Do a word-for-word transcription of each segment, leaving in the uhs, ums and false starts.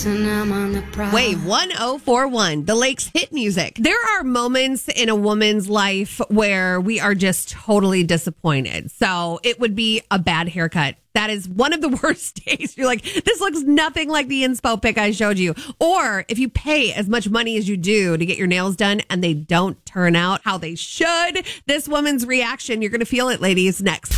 and I'm on the prowl. Wave one oh four one, the Lakes hit music. There are moments in a woman's life where we are just totally disappointed. So it would be a bad haircut. That is one of the worst days. You're like, this looks nothing like the inspo pic I showed you. Or if you pay as much money as you do to get your nails done and they don't turn out how they should, this woman's reaction, you're going to feel it, ladies, next.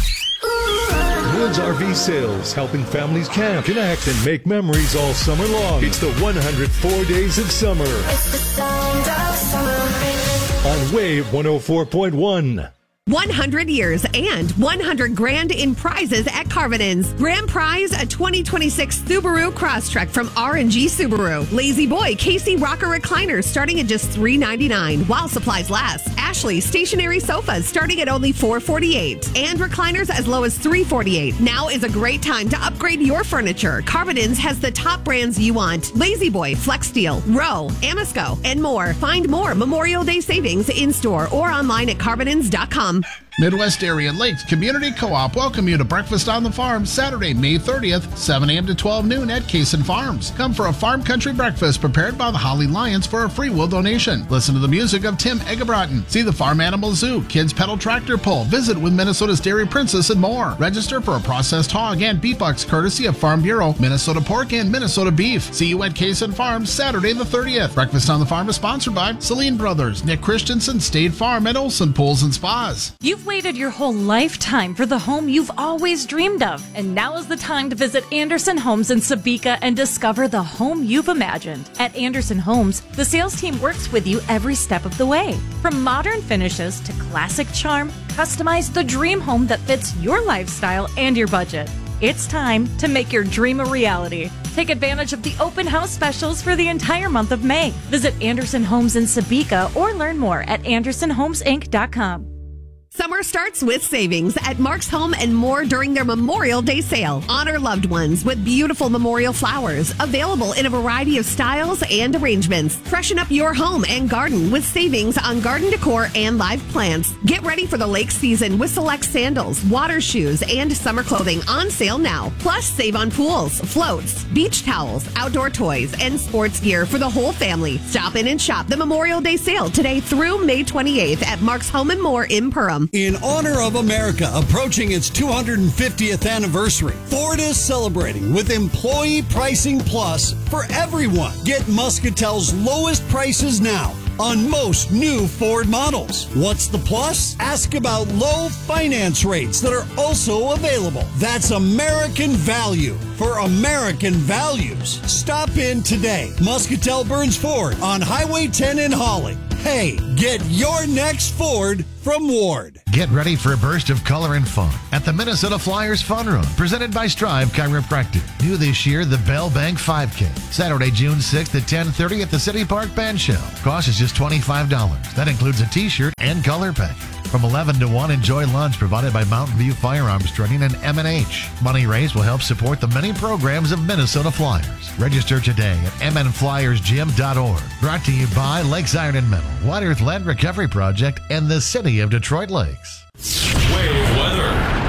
Woods R V Sales, helping families camp, connect, and make memories all summer long. It's the one hundred four days of summer. It's the sound of summer. On Wave one oh four point one. one hundred years and one hundred grand in prizes at Carvin's. Grand prize, a twenty twenty-six Subaru Crosstrek from R and G Subaru. Lazy Boy Casey Rocker recliners starting at just three ninety-nine while supplies last. Ashley stationary sofas starting at only four forty-eight and recliners as low as three forty-eight. Now is a great time to upgrade your furniture. Carvin's has the top brands you want. Lazy Boy, Flex Steel, Row, Amasco, and more. Find more Memorial Day savings in store or online at carvinins dot com. Midwest Area Lakes Community Co-op welcome you to Breakfast on the Farm Saturday, May thirtieth, seven a.m. to twelve noon at Kaysen Farms. Come for a farm country breakfast prepared by the Holly Lions for a free will donation. Listen to the music of Tim Egebraten. See the Farm Animal Zoo, Kids Pedal Tractor Pull, visit with Minnesota's Dairy Princess and more. Register for a processed hog and beef bucks courtesy of Farm Bureau, Minnesota Pork, and Minnesota Beef. See you at Kaysen Farms Saturday the thirtieth. Breakfast on the Farm is sponsored by Celine Brothers, Nick Christensen, State Farm, and Olson Pools and Spas. You've waited your whole lifetime for the home you've always dreamed of. And now is the time to visit Anderson Homes in Sebeka and discover the home you've imagined. At Anderson Homes, the sales team works with you every step of the way. From modern finishes to classic charm, customize the dream home that fits your lifestyle and your budget. It's time to make your dream a reality. Take advantage of the open house specials for the entire month of May. Visit Anderson Homes in Sebeka or learn more at anderson homes inc dot com. Summer starts with savings at Mark's Home and More during their Memorial Day sale. Honor loved ones with beautiful memorial flowers available in a variety of styles and arrangements. Freshen up your home and garden with savings on garden decor and live plants. Get ready for the lake season with select sandals, water shoes, and summer clothing on sale now. Plus, save on pools, floats, beach towels, outdoor toys, and sports gear for the whole family. Stop in and shop the Memorial Day sale today through May twenty-eighth at Mark's Home and More in Perham. In honor of America approaching its two hundred fiftieth anniversary, Ford is celebrating with Employee Pricing Plus for everyone. Get Muscatel's lowest prices now on most new Ford models. What's the plus? Ask about low finance rates that are also available. That's American value for American values. Stop in today. Muscatel Burns Ford on Highway ten in Holly. Hey, get your next Ford from Ward. Get ready for a burst of color and fun at the Minnesota Flyers Fun Run, presented by Strive Chiropractic. New this year, the Bell Bank five K. Saturday, June sixth at ten thirty at the City Park Band Shell. Cost is just twenty-five dollars. That includes a t-shirt and color package. From eleven to one, enjoy lunch provided by Mountain View Firearms Training and M and H. Money raised will help support the many programs of Minnesota Flyers. Register today at m n flyers gym dot org. Brought to you by Lakes Iron and Metal, White Earth Land Recovery Project, and the City of Detroit Lakes. Wave weather.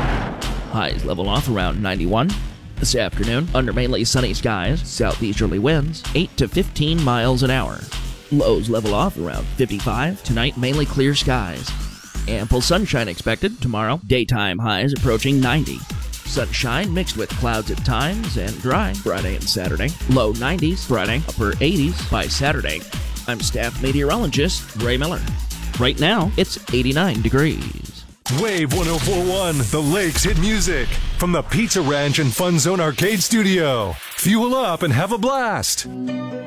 Highs level off around ninety-one. This afternoon, under mainly sunny skies, southeasterly winds, eight to fifteen miles an hour. Lows level off around fifty-five. Tonight, mainly clear skies. Ample sunshine expected tomorrow. Daytime highs approaching ninety. Sunshine mixed with clouds at times and dry Friday and Saturday. Low nineties Friday, upper eighties by Saturday. I'm staff meteorologist Ray Miller. Right now, it's eighty-nine degrees. Wave one oh four point one, the Lakes hit music from the Pizza Ranch and Fun Zone Arcade Studio. Fuel up and have a blast.